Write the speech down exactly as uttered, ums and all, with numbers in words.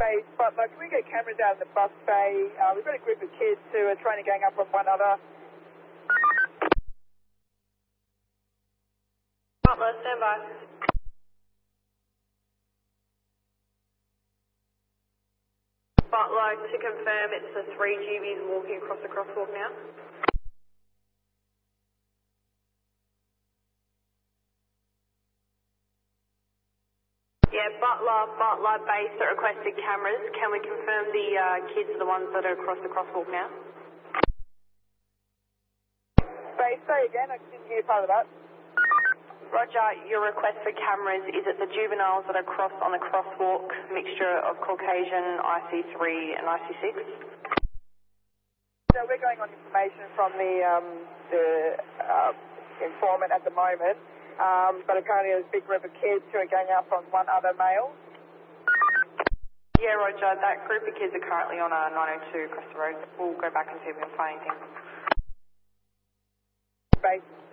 Base, Butler, can we get cameras out in the bus bay? Uh, we've got a group of kids who are trying to gang up on one another. Butler, stand by. Butler, to confirm, it's the three G Bs walking across the crosswalk now. Yeah, Butler, Butler, base that requested cameras. Can we confirm the uh, kids are the ones that are across the crosswalk now? Base, say again, I didn't hear part of that. Roger, your request for cameras, is it the juveniles that are cross on the crosswalk, mixture of Caucasian, I C three and I C six? So we're going on information from the, um, the uh, informant at the moment. Um, but apparently there's a big group of kids who are gang up on one other male. Yeah, Roger, that group of kids are currently on a nine oh two across the road. We'll go back and see if we can find anything. Base.